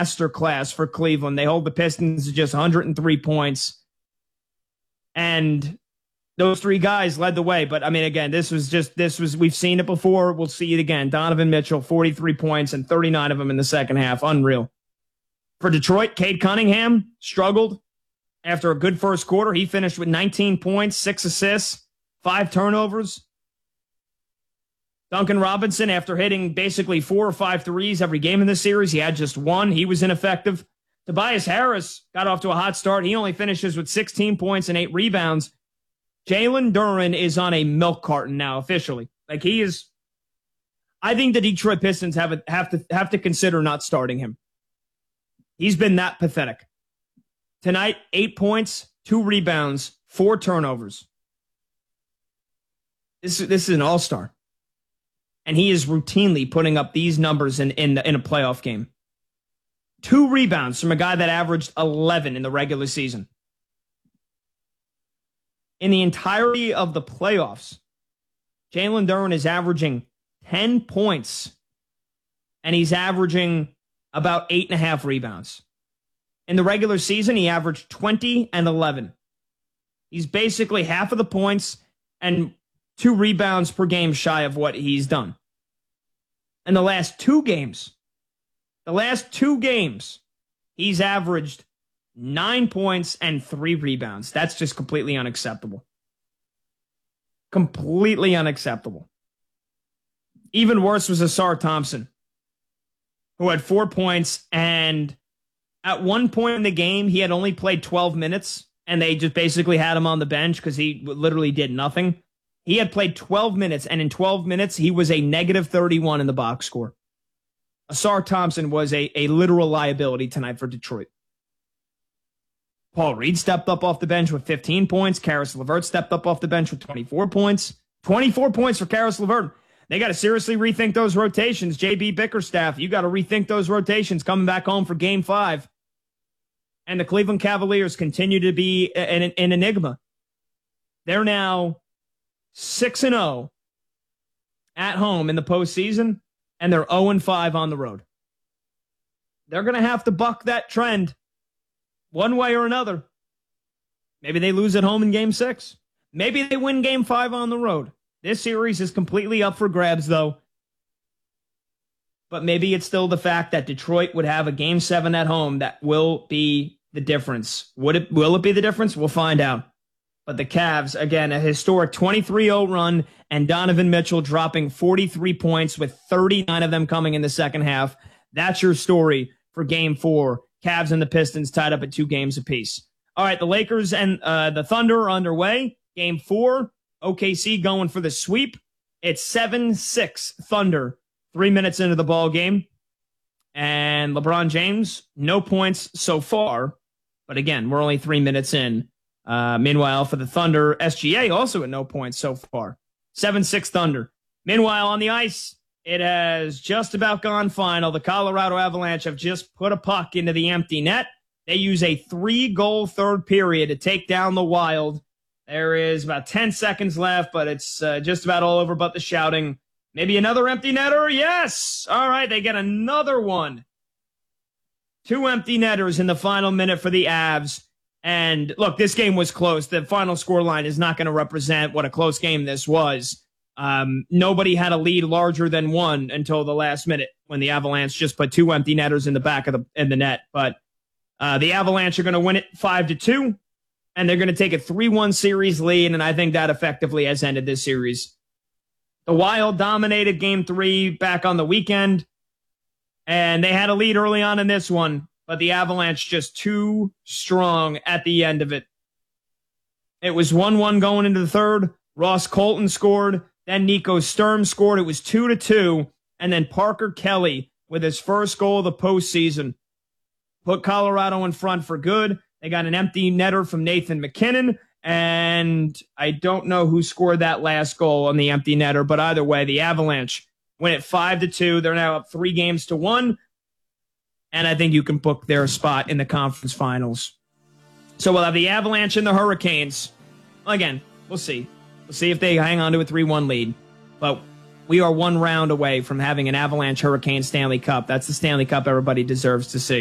masterclass for Cleveland. They hold the Pistons to just 103 points. And those three guys led the way. But, I mean, again, we've seen it before. We'll see it again. Donovan Mitchell, 43 points and 39 of them in the second half. Unreal. For Detroit, Cade Cunningham struggled after a good first quarter. He finished with 19 points, 6 assists, 5 turnovers. Duncan Robinson, after hitting basically 4 or 5 threes every game in this series, he had just 1. He was ineffective. Tobias Harris got off to a hot start. He only finishes with 16 points and 8 rebounds. Jalen Duren is on a milk carton now, officially. Like, he is. I think the Detroit Pistons have to consider not starting him. He's been that pathetic. Tonight, 8 points, 2 rebounds, 4 turnovers. This is an all-star. And he is routinely putting up these numbers in a playoff game. 2 rebounds from a guy that averaged 11 in the regular season. In the entirety of the playoffs, Jalen Duren is averaging 10 points, and he's averaging about 8.5 rebounds. In the regular season, he averaged 20 and 11. He's basically half of the points and 2 rebounds per game shy of what he's done. In the last 2 games, he's averaged 9 points and 3 rebounds. That's just completely unacceptable. Completely unacceptable. Even worse was Asar Thompson, who had 4 points, and at one point in the game, he had only played 12 minutes, and they just basically had him on the bench because he literally did nothing. He had played 12 minutes, and in 12 minutes, he was a negative 31 in the box score. Asar Thompson was a literal liability tonight for Detroit. Paul Reed stepped up off the bench with 15 points. Karis LeVert stepped up off the bench with 24 points. 24 points for Karis LeVert. They got to seriously rethink those rotations. JB Bickerstaff, you got to rethink those rotations coming back home for Game 5. And the Cleveland Cavaliers continue to be an enigma. They're now 6-0 at home in the postseason, and they're 0-5 on the road. They're going to have to buck that trend one way or another. Maybe they lose at home in Game 6. Maybe they win Game 5 on the road. This series is completely up for grabs, though. But maybe it's still the fact that Detroit would have a Game 7 at home that will be the difference. Will it be the difference? We'll find out. But the Cavs, again, a historic 23-0 run, and Donovan Mitchell dropping 43 points with 39 of them coming in the second half. That's your story for Game 4. Cavs and the Pistons tied up at 2 games apiece. All right, the Lakers and the Thunder are underway. Game 4, OKC going for the sweep. It's 7-6 Thunder, 3 minutes into the ball game. And LeBron James, no points so far. But again, we're only 3 minutes in. Meanwhile, for the Thunder, SGA also at no points so far. 7-6 Thunder. Meanwhile, on the ice, it has just about gone final. The Colorado Avalanche have just put a puck into the empty net. They use a 3-goal third period to take down the Wild. There is about 10 seconds left, but it's just about all over but the shouting. Maybe another empty netter? Yes! All right, they get another one. 2 empty netters in the final minute for the Avs. And look, this game was close. The final scoreline is not going to represent what a close game this was. Nobody had a lead larger than 1 until the last minute when the Avalanche just put 2 empty netters in the back of the net. But the Avalanche are going to win it 5-2, and they're going to take a 3-1 series lead, and I think that effectively has ended this series. The Wild dominated Game 3 back on the weekend, and they had a lead early on in this one, but the Avalanche just too strong at the end of it. It was 1-1 going into the third. Ross Colton scored. Then Nico Sturm scored. It was 2-2. And then Parker Kelly with his first goal of the postseason put Colorado in front for good. They got an empty netter from Nathan McKinnon. And I don't know who scored that last goal on the empty netter. But either way, the Avalanche win it 5-2. They're now up 3-1. And I think you can book their spot in the conference finals. So we'll have the Avalanche and the Hurricanes. Again, we'll see. We'll see if they hang on to a 3-1 lead. But we are 1 round away from having an Avalanche Hurricane Stanley Cup. That's the Stanley Cup everybody deserves to see.